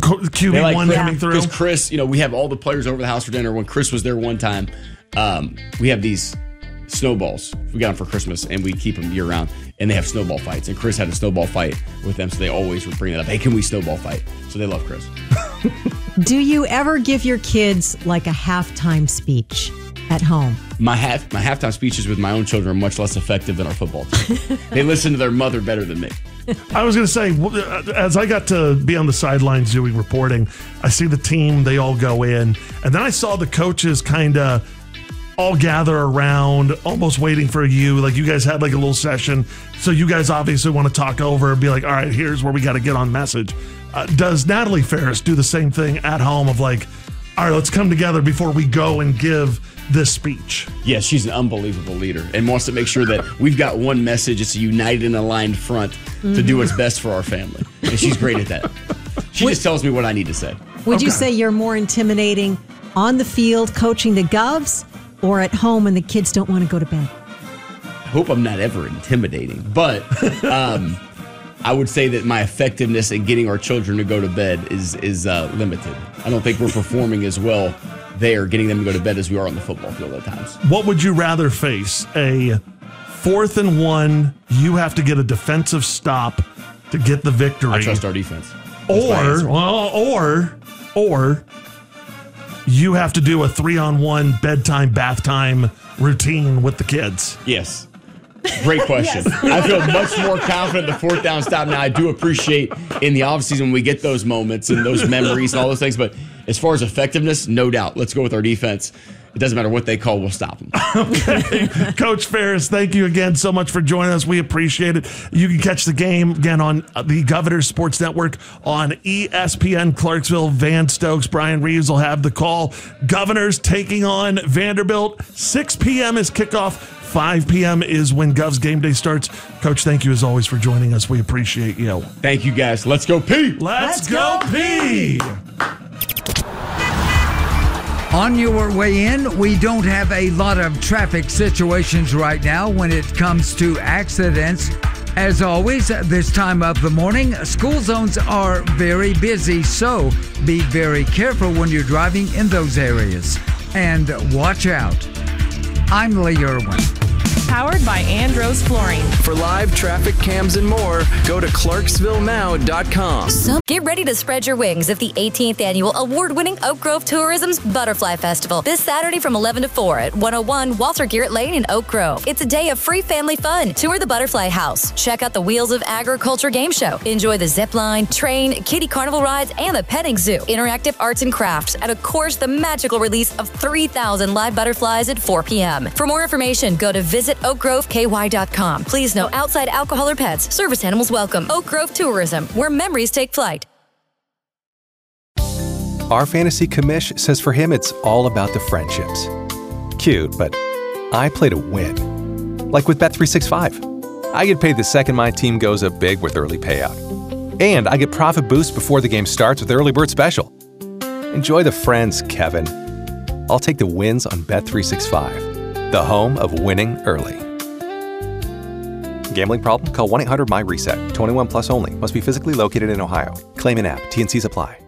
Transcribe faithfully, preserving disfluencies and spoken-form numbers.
Q B one like, coming through. Because Chris, you know, we have all the players over the house for dinner. When Chris was there one time, um, we have these snowballs. We got them for Christmas, and we keep them year round. And they have snowball fights. And Chris had a snowball fight with them, so they always would bring it up. Hey, can we snowball fight? So they love Chris. Do you ever give your kids like a halftime speech at home? My half my halftime speeches with my own children are much less effective than our football team. They listen to their mother better than me. I was going to say, as I got to be on the sidelines doing reporting, I see the team, they all go in, and then I saw the coaches kind of all gather around, almost waiting for you. Like, you guys had like a little session, so you guys obviously want to talk over and be like, all right, here's where we got to get on message. Uh, does Natalie Ferris do the same thing at home of like, all right, let's come together before we go and give this speech? Yeah, she's an unbelievable leader and wants to make sure that we've got one message. It's a united and aligned front mm-hmm. to do what's best for our family. And she's great at that. She would, just tells me what I need to say. Would okay. you say you're more intimidating on the field coaching the Govs or at home when the kids don't want to go to bed? I hope I'm not ever intimidating, but um, I would say that my effectiveness in getting our children to go to bed is is uh, limited. I don't think we're performing as well there, getting them to go to bed, as we are on the football field at times. What would you rather face? A fourth and one, you have to get a defensive stop to get the victory. I trust our defense. That's or, well, or, or you have to do a three-on-one bedtime, bath time routine with the kids. Yes. Great question. Yes. I feel much more confident in the fourth down stop now. I do appreciate in the offseason when we get those moments and those memories and all those things. But as far as effectiveness, no doubt. Let's go with our defense. It doesn't matter what they call, we'll stop them. Okay. Coach Ferris, thank you again so much for joining us. We appreciate it. You can catch the game again on the Governors Sports Network on E S P N Clarksville. Van Stokes, Brian Reeves will have the call. Governors taking on Vanderbilt. six p.m. is kickoff. five p.m. is when Gov's game day starts. Coach, thank you as always for joining us. We appreciate you. Thank you, guys. Let's go P. Let's, Let's go, go P. On your way in, we don't have a lot of traffic situations right now when it comes to accidents. As always, this time of the morning, school zones are very busy, so be very careful when you're driving in those areas. And watch out. I'm Lee Irwin. Powered by Andros Flooring. For live traffic cams and more, go to Clarksville Now dot com. So get ready to spread your wings at the eighteenth Annual Award-winning Oak Grove Tourism's Butterfly Festival this Saturday from eleven to four at one oh one Walter Garrett Lane in Oak Grove. It's a day of free family fun. Tour the Butterfly House. Check out the Wheels of Agriculture game show. Enjoy the zip line, train, kiddie carnival rides, and the petting zoo. Interactive arts and crafts. And of course, the magical release of three thousand live butterflies at four p.m. For more information, go to visit oak grove k y dot com. Please note, outside alcohol or pets, service animals welcome. Oak Grove Tourism, where memories take flight. Our fantasy commish says for him it's all about the friendships. Cute, but I play to win. Like with Bet three sixty-five. I get paid the second my team goes up big with early payout. And I get profit boost before the game starts with Early Bird Special. Enjoy the friends, Kevin. I'll take the wins on Bet three sixty-five, the home of winning early. Gambling problem? Call one eight hundred my reset. twenty-one plus only. Must be physically located in Ohio. Claim in app. T and Cs apply.